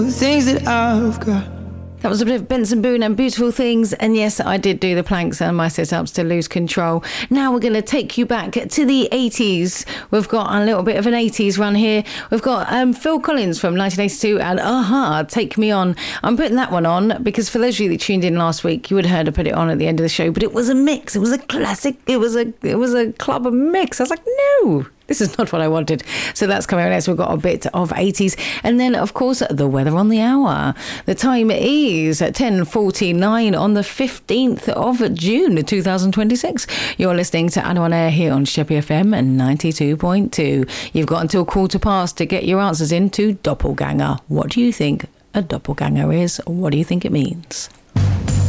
The things that I've got. That was a bit of Benson Boone and Beautiful Things. And yes, I did do the planks and my sit-ups to lose control. Now we're going to take you back to the 80s. We've got a little bit of an 80s run here. We've got Phil Collins from 1982 and Aha, Take Me On. I'm putting that one on because for those of you that tuned in last week, you would have heard I put it on at the end of the show. But it was a mix. It was a classic. It was a club mix. I was like, no. This is not what I wanted. So that's coming out next. We've got a bit of 80s. And then, of course, the weather on the hour. The time is 10:49 on the 15th of June, 2026. You're listening to Anna on Air here on Sheppey FM 92.2. You've got until 1:15 to get your answers into Doppelganger. What do you think a doppelganger is? What do you think it means?